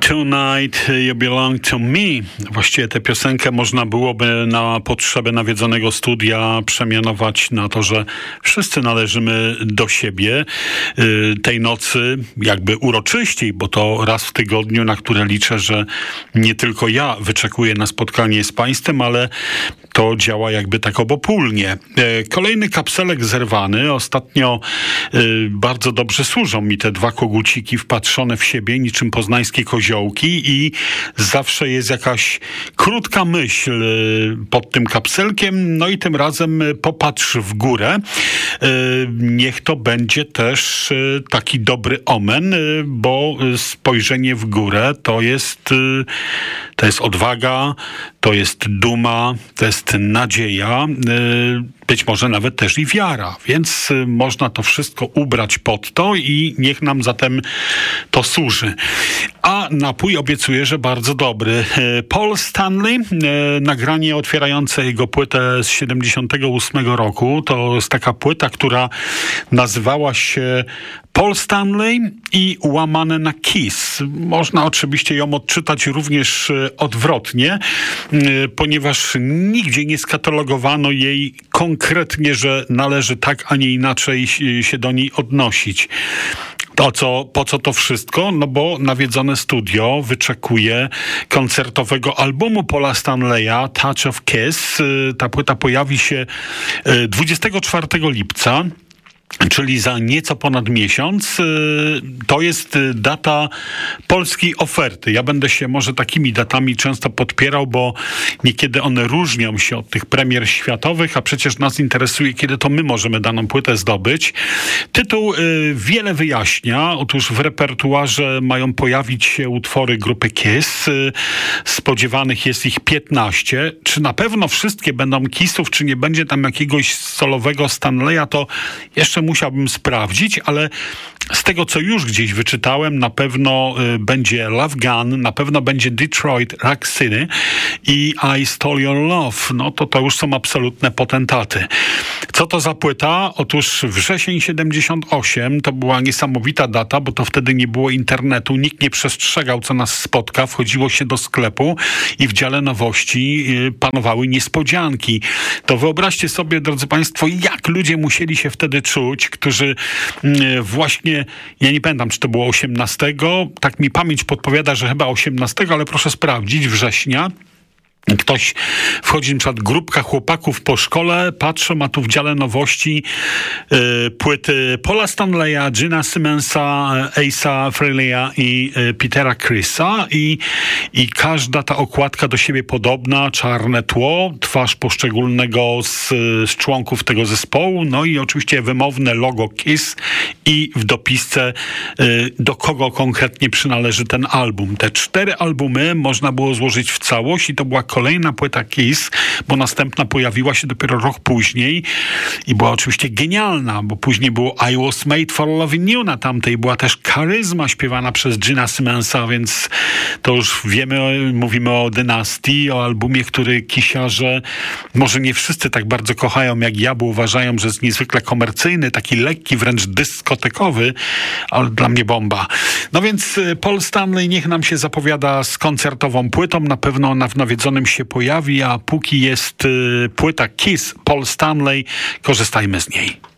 Tonight You Belong to Me. Właściwie tę piosenkę można byłoby na potrzeby nawiedzonego studia przemianować na to, że wszyscy należymy do siebie. Tej nocy jakby uroczyściej, bo to raz w tygodniu, na które liczę, że nie tylko ja wyczekuję na spotkanie z państwem, ale to działa jakby tak obopólnie. Kolejny kapselek zerwany. Ostatnio bardzo dobrze służą mi te dwa koguciki wpatrzone w siebie, niczym poznańskie koziołki, i zawsze jest jakaś krótka myśl pod tym kapselkiem. No i tym razem popatrz w górę. Niech to będzie też taki dobry omen, bo spojrzenie w górę to jest odwaga, to jest duma, to jest nadzieja, być może nawet też i wiara. Więc można to wszystko ubrać pod to i niech nam zatem to służy. A napój obiecuję, że bardzo dobry. Paul Stanley, nagranie otwierające jego płytę z 78 roku. To jest taka płyta, która nazywała się Paul Stanley i łamane na Kiss. Można oczywiście ją odczytać również odwrotnie, ponieważ nigdzie nie skatalogowano jej konkretnie, że należy tak, a nie inaczej się do niej odnosić. Po co to wszystko? No bo nawiedzone studio wyczekuje koncertowego albumu Paula Stanleya, Touch of Kiss. Ta płyta pojawi się 24 lipca. Czyli za nieco ponad miesiąc. To jest data polskiej oferty. Ja będę się może takimi datami często podpierał, bo niekiedy one różnią się od tych premier światowych, a przecież nas interesuje, kiedy to my możemy daną płytę zdobyć. Tytuł wiele wyjaśnia. Otóż w repertuarze mają pojawić się utwory grupy Kiss. Spodziewanych jest ich 15. Czy na pewno wszystkie będą Kissów, czy nie będzie tam jakiegoś solowego Stanleya, to jeszcze musiałbym sprawdzić, ale z tego, co już gdzieś wyczytałem, na pewno będzie Love Gun, na pewno będzie Detroit Rock City i I Stole Your Love. No to już są absolutne potentaty. Co to za płyta? Otóż wrzesień 78 to była niesamowita data, bo to wtedy nie było internetu, nikt nie przestrzegał, co nas spotka. Wchodziło się do sklepu i w dziale nowości panowały niespodzianki. To wyobraźcie sobie, drodzy państwo, jak ludzie musieli się wtedy czuć, którzy właśnie, ja nie pamiętam, czy to było 18, tak mi pamięć podpowiada, że chyba 18, ale proszę sprawdzić, września. Ktoś wchodzi, na przykład grupka chłopaków po szkole, patrzą, a tu w dziale nowości płyty Paula Stanleya, Gina Simmonsa, Ace'a Frehleya i Petera Chrisa i każda ta okładka do siebie podobna, czarne tło, twarz poszczególnego z członków tego zespołu, no i oczywiście wymowne logo Kiss i w dopisce do kogo konkretnie przynależy ten album. Te 4 albumy można było złożyć w całość i to była kolejna płyta Kiss, bo następna pojawiła się dopiero rok później i była oczywiście genialna, bo później było I Was Made for Loving You, na tamtej była też Charyzma śpiewana przez Gina Simmonsa, więc to już wiemy, mówimy o Dynastii, o albumie, który kisiarze może nie wszyscy tak bardzo kochają jak ja, bo uważają, że jest niezwykle komercyjny, taki lekki, wręcz dyskotekowy, ale dla mnie bomba. No więc Paul Stanley niech nam się zapowiada z koncertową płytą, na pewno w nawiedzonym się pojawi, a póki jest płyta Kiss Paul Stanley, korzystajmy z niej.